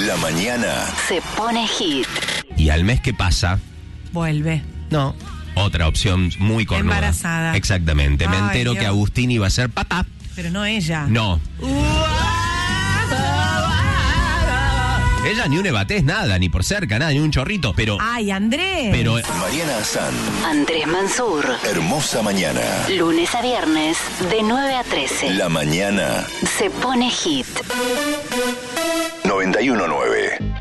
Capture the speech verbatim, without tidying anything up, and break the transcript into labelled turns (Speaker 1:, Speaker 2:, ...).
Speaker 1: La mañana
Speaker 2: se pone hit.
Speaker 3: Y al mes que pasa,
Speaker 4: Vuelve.
Speaker 3: no, otra opción muy cornuda.
Speaker 4: Embarazada.
Speaker 3: Exactamente. Me
Speaker 4: Ay,
Speaker 3: entero
Speaker 4: Dios.
Speaker 3: que Agustín iba a ser papá.
Speaker 4: Pero no ella.
Speaker 3: No. Ella ni un ebatés, nada, ni por cerca, nada, ni un chorrito. Pero,
Speaker 4: Ay, Andrés.
Speaker 3: pero
Speaker 1: Mariana Azán.
Speaker 2: Andrés Mansur.
Speaker 1: Hermosa mañana.
Speaker 2: Lunes a viernes, de nueve a trece.
Speaker 1: La mañana
Speaker 2: Se pone hit.
Speaker 1: noventa y uno nueve.